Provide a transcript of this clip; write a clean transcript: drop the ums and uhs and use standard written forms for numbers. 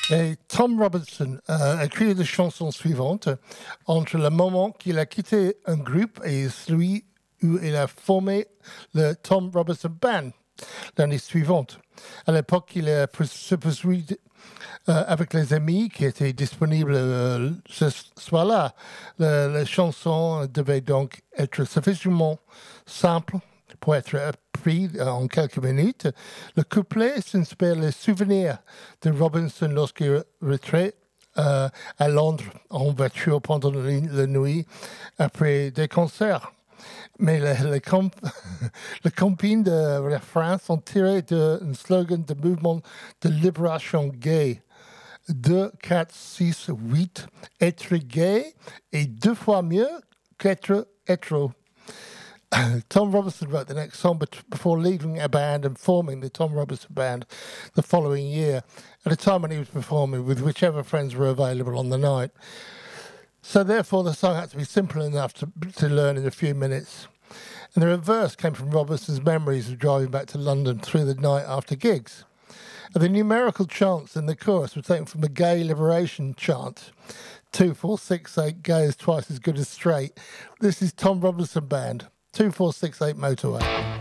Et Tom Robinson a écrit les chansons suivantes entre le moment qu'il a quitté un groupe et celui où il a formé le Tom Robinson Band l'année suivante. À l'époque, il a se poursuivi avec les amis qui étaient disponibles ce soir-là. La chanson devait donc être suffisamment simple pour être appris en quelques minutes. Le couplet s'inspire les souvenirs de Robinson lorsqu'il rentrait à Londres en voiture pendant la nuit après des concerts. Mais les compagnies de la France ont tiré un slogan de mouvement de libération gay. 2, 4, 6, 8, être gay est 2 fois mieux qu'être hétéro. Tom Robinson wrote the next song before leaving a band and forming the Tom Robinson Band the following year, at a time when he was performing with whichever friends were available on the night. So therefore the song had to be simple enough to learn in a few minutes. And the reverse came from Robinson's memories of driving back to London through the night after gigs. And the numerical chants in the chorus were taken from the gay liberation chant. 2, 4, 6, 8, gay is twice as good as straight. This is Tom Robinson Band, 2, 4, 6, 8 motorway.